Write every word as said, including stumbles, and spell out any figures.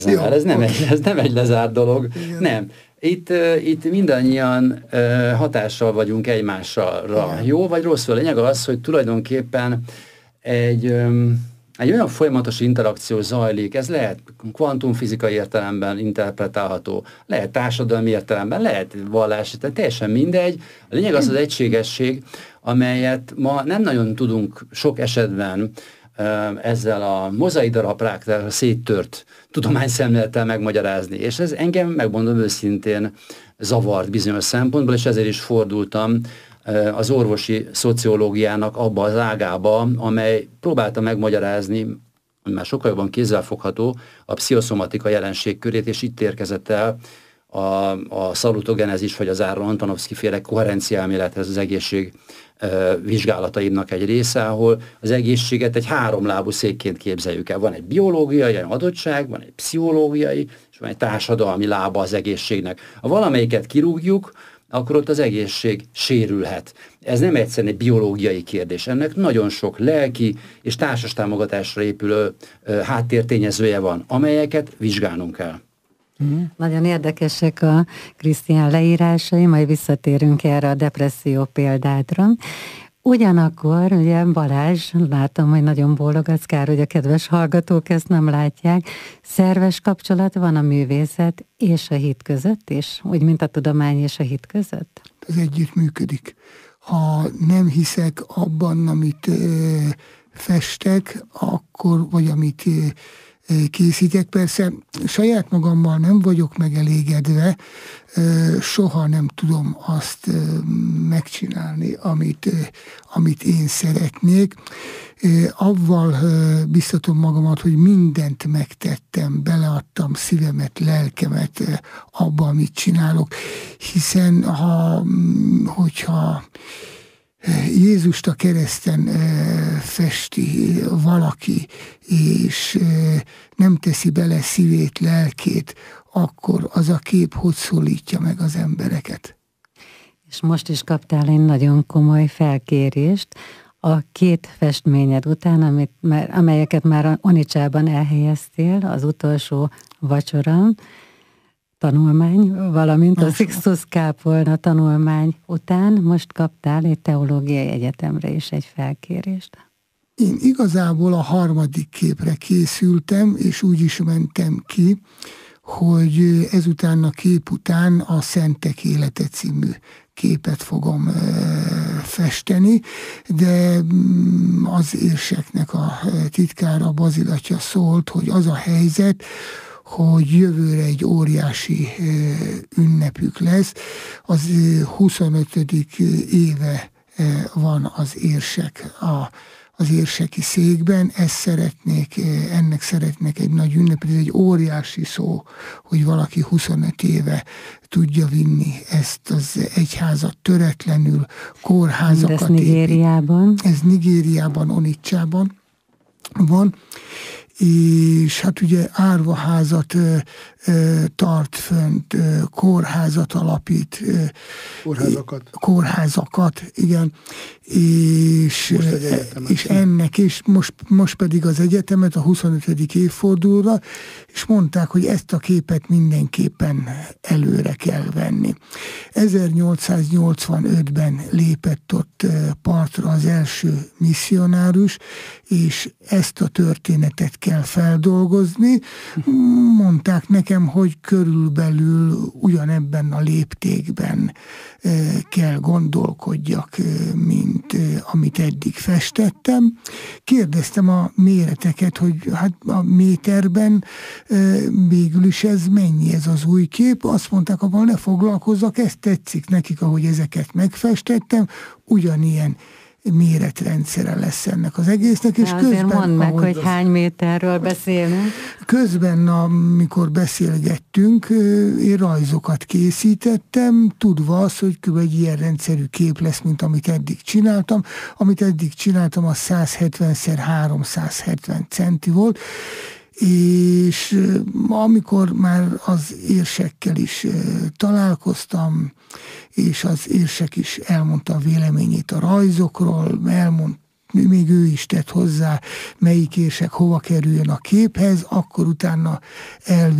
Jó, ez, nem okay. egy, ez nem egy lezárt dolog. Igen. Nem. Itt, uh, itt mindannyian uh, hatással vagyunk egymásra. Igen. Jó vagy rossz? A lényeg az, hogy tulajdonképpen egy, um, egy olyan folyamatos interakció zajlik, ez lehet kvantumfizikai értelemben interpretálható, lehet társadalmi értelemben, lehet vallási, tehát teljesen mindegy. A lényeg az az egységesség, amelyet ma nem nagyon tudunk sok esetben ezzel a mozaikdarabrákra széttört tudományszemlélettel megmagyarázni. És ez engem, megmondom őszintén, zavart bizonyos szempontból, és ezért is fordultam az orvosi szociológiának abba az ágába, amely próbálta megmagyarázni, hogy már sokkal jobban kézzelfogható, a pszichoszomatika jelenségkörét, és itt érkezett el a, a szalutogenezis, vagy az Aaron Antonovsky féle koherencia elmélethez az egészség vizsgálataimnak egy része, ahol az egészséget egy háromlábú székként képzeljük el. Van egy biológiai adottság, van egy pszichológiai, és van egy társadalmi lába az egészségnek. Ha valamelyiket kirúgjuk, akkor ott az egészség sérülhet. Ez nem egyszerűen egy biológiai kérdés. Ennek nagyon sok lelki és társastámogatásra épülő háttértényezője van, amelyeket vizsgálnunk kell. Mm, nagyon érdekesek a Krisztián leírásai, majd visszatérünk erre a depresszió példádra. Ugyanakkor, ugye Balázs, látom, hogy nagyon bólogatsz, kár, hogy a kedves hallgatók ezt nem látják, szerves kapcsolat van a művészet és a hit között, és úgy, mint a tudomány és a hit között? Ez együtt működik. Ha nem hiszek abban, amit ö, festek, akkor, vagy amit ö, készítek. Persze saját magammal nem vagyok megelégedve, soha nem tudom azt megcsinálni, amit, amit én szeretnék. Avval biztatom magamat, hogy mindent megtettem, beleadtam szívemet, lelkemet abba, amit csinálok, hiszen ha, hogyha Jézust a kereszten festi valaki, és nem teszi bele szívét, lelkét, akkor az a kép hogy szólítja meg az embereket. És most is kaptál egy nagyon komoly felkérést a két festményed után, amit, amelyeket már a Onicsában elhelyeztél, az utolsó vacsora tanulmány, valamint a Sixtus Kápolna tanulmány után most kaptál egy teológiai egyetemre is egy felkérést. Én igazából a harmadik képre készültem, és úgy is mentem ki, hogy ezután a kép után a Szentek élete című képet fogom e, festeni, de az érseknek a titkára, Bazilatja szólt, hogy az a helyzet, hogy jövőre egy óriási ünnepük lesz. Az huszonötödik éve van az érsek a, az érseki székben, ezt szeretnék, ennek szeretnék egy nagy ünnep, ez egy óriási szó, hogy valaki huszonöt éve tudja vinni ezt az egyházat töretlenül, kórházakat. Ez Nigériában? Ez Nigériában, Onicsában van. És hát ugye árvaházat ö, ö, tart fönt, ö, kórházat alapít. Ö, kórházakat. Kórházakat, igen. És, és ennek, és most, most pedig az egyetemet a huszonötödik évfordulóra, és mondták, hogy ezt a képet mindenképpen előre kell venni. ezernyolcszáznyolcvanötben lépett ott partra az első misszionárus, és ezt a történetet kell feldolgozni. Mondták nekem, hogy körülbelül ugyanebben a léptékben kell gondolkodjak, mint amit eddig festettem. Kérdeztem a méreteket, hogy hát a méterben végül is ez mennyi, ez az új kép. Azt mondták, abban ne foglalkozzak, ez tetszik nekik, ahogy ezeket megfestettem, ugyanilyen méretrendszere lesz ennek az egésznek. És közben, mondd meg, hogy az... hány méterről beszélünk. Közben, amikor beszélgettünk, én rajzokat készítettem, tudva az, hogy kb. Egy ilyen rendszerű kép lesz, mint amit eddig csináltam. Amit eddig csináltam, az száz hetven szer háromszázhetven centi volt, és amikor már az érsekkel is találkoztam, és az érsek is elmondta a véleményét a rajzokról, elmond, barátnő, még ő is tett hozzá, melyik érsek hova kerüljön a képhez, akkor utána el